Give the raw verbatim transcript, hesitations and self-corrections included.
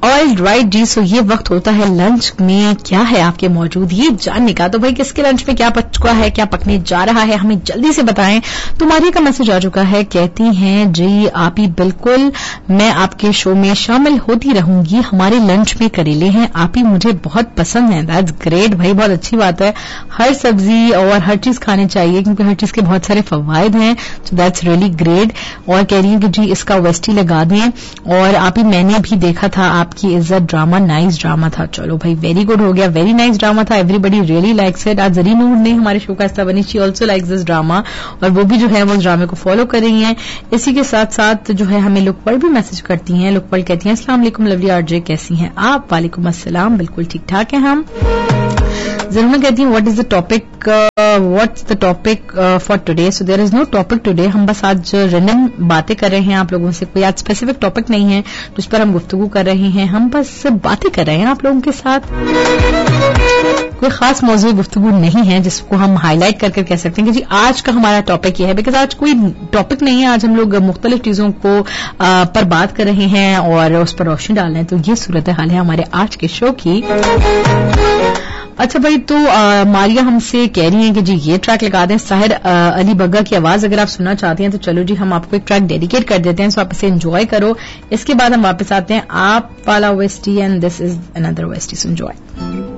All right जी, सो ये वक्त होता है लंच में क्या है आपके मौजूद ये जानने का। तो भाई किसके लंच में क्या पक चुका है, क्या पकने जा रहा है, हमें जल्दी से बताएं। तो मारिया का मैसेज आ चुका है, कहती हैं जी आप ही बिल्कुल मैं आपके शो में शामिल होती रहूंगी। हमारे लंच में करेले हैं, आप ही मुझे बहुत पसंद है। दैट्स ग्रेट भाई, बहुत अच्छी बात है। हर सब्जी और हर चीज खानी चाहिए क्योंकि हर चीज के बहुत सारे फवायद हैं। So that's really great. और कह रही है कि जी इसका वेस्टी लगा दें। और आप ही मैंने भी देखा था आपकी इज्जत ड्रामा, नाइस ड्रामा था। चलो भाई वेरी गुड हो गया, वेरी नाइस ड्रामा था, एवरीबडी रियली लाइक्स इट। आज जरी नूर ने हमारे शो का हिस्सा बनी, she also likes this drama और वो भी जो है वो ड्रामे को फॉलो कर रही हैं। इसी के साथ साथ जो है हमें लुकपल भी मैसेज करती हैं। लुकपल कहती हैं अस्सलाम वालेकुम लवली आरजे, कैसी हैं आप? वालेकुम अस्सलाम, बिल्कुल ठीक ठाक हैं हम। जरूर कहती हैं what is the topic, what's the topic for today. So there is no topic today, हम बस आज रैंडम बातें कर रहे हैं आप लोगों से। कोई आज स्पेसिफिक टॉपिक नहीं है तो उस पर हम गुफ्तगू कर रहे हैं, हम बस बातें कर रहे हैं आप लोगों के साथ। कोई खास मौजूद गुफ्तगू नहीं है जिसको हम हाईलाइट करके कह सकते हैं कि जी आज का हमारा टॉपिक ये है, बिकॉज आज कोई टॉपिक नहीं है। आज हम लोग मुख्तलिफ चीजों को आ, पर बात कर रहे हैं और उस पर रोशनी डाल रहे हैं। तो ये सूरत हाल है हमारे आज के शो की। अच्छा भाई, तो आ, मारिया हमसे कह रही हैं कि जी ये ट्रैक लगा दें, साहिर आ, अली बग्गा की आवाज अगर आप सुनना चाहती हैं तो चलो जी हम आपको एक ट्रैक डेडिकेट कर देते हैं, सो आप इसे एंजॉय करो। इसके बाद हम वापस आते हैं। आप वाला OST and this is another OST, so enjoy.